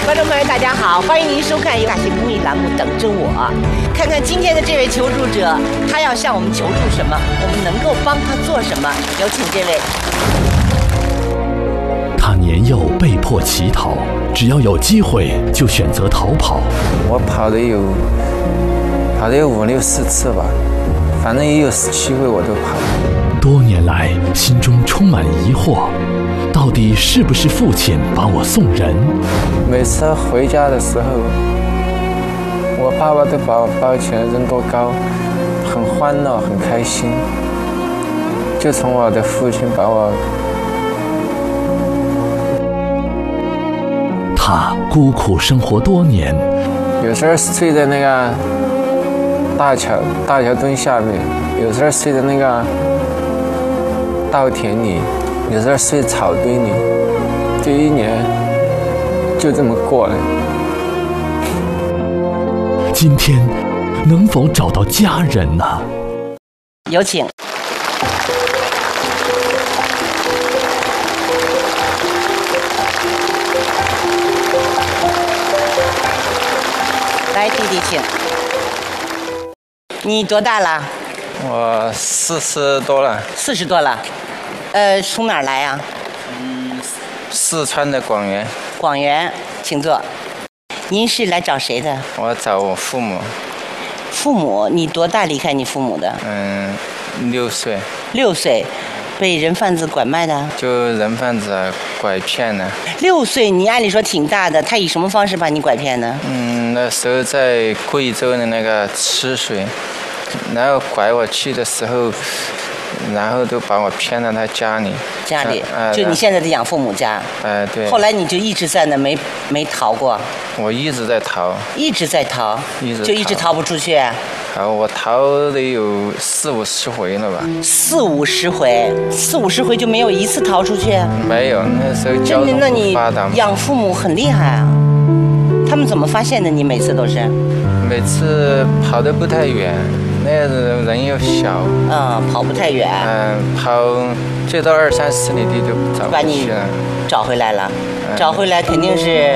观众朋友，大家好，欢迎您收看由感谢公益栏目《等着我》，看看今天的这位求助者，他要向我们求助什么，我们能够帮他做什么？有请这位。 他年幼被迫乞讨，只要有机会就选择逃跑。 我跑的有5、6、4次吧，反正也有17回我都跑。 多年来，心中充满疑惑，到底是不是父亲把我送人？ 每次回家的时候，我爸爸都把我抱起来扔多高，很欢乐，很开心。就从我的父亲把我。 他孤苦生活多年， 有时候睡在那个大桥墩下面，有时候睡在那个稻田里，有时候睡草堆里，这1年就这么过了。 今天能否找到家人呢？ 有请。来，弟弟，请。你多大了？ 我40多了。 40多了。从哪儿来呀？ 四川的广元。 广元，请坐。您是来找谁的？ 我找我父母。 父母，你多大离开你父母的 ？6岁。 6岁，被人贩子拐卖的？ 就人贩子拐骗的。 6岁，你按理说挺大的，他以什么方式把你拐骗呢？ 那时候在贵州的那个赤水，然后拐我去的时候，然后都把我骗到他家里。 家里，就你现在的养父母家。 对。 后来你就一直在那没逃过。 我一直在逃。一直逃。 就一直逃不出去。 我逃得有40、50回了吧。 40、50回，40、50回就没有一次逃出去？ 没有，那时候交通不发达。 那你养父母很厉害啊。他们怎么发现的？你每次都是？ 每次跑得不太远，那人又小。 跑不太远。 跑最多20、30里地就找不去了。 把你找回来了。找回来肯定是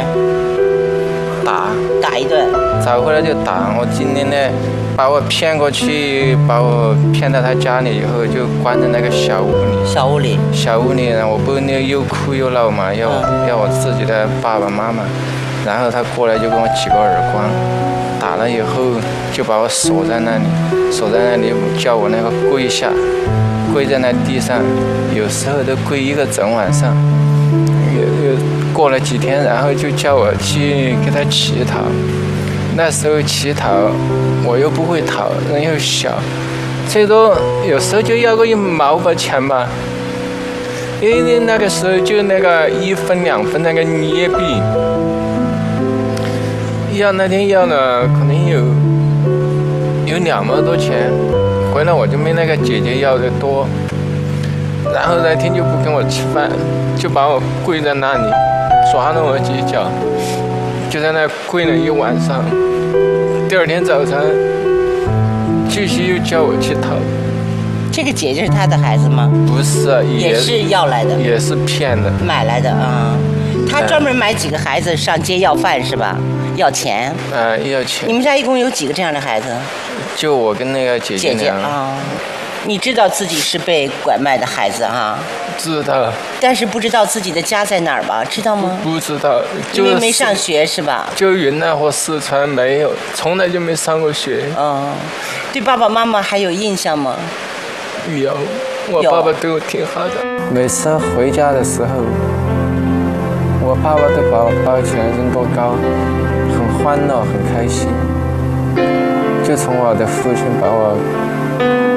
打一顿。 找回来就打。我今天呢，把我骗过去，把我骗到他家里以后，就关在那个小屋里。小屋里，我不又哭又闹嘛，要我自己的爸爸妈妈。然后他过来就给我几个耳光，打了以后就把我锁在那里，叫我那个跪在那地上，有时候都跪1个整晚上。又过了几天，然后就叫我去给他乞讨。那时候乞讨我又不会讨，人又小，最多有时候就要个1毛吧钱吧。因为那个时候就那个1分2分那个捏币。那天要了可能有2毛多钱，回来我就没那个姐姐要的多，然后那天就不跟我吃饭，就把我跪在那里，抓了我几脚，就在那跪了1晚上。第2天早上继续又叫我去讨。 这个姐姐是他的孩子吗？ 不是， 也是要来的， 也是骗的， 买来的啊。他专门买几个孩子上街要饭是吧？要钱。 要钱。 你们家一共有几个这样的孩子？ 就我跟那个姐姐啊。你知道自己是被拐卖的孩子啊？ 知道。但是不知道自己的家在哪儿吧？知道吗？ 不知道， 因为没上学是吧？ 就云南或四川没有，从来就没上过学。 对爸爸妈妈还有印象吗？ 有，我爸爸对我挺好的。每次回家的时候，我爸爸都把我抱起来扔多高，很欢乐，很开心。就从我的父亲把我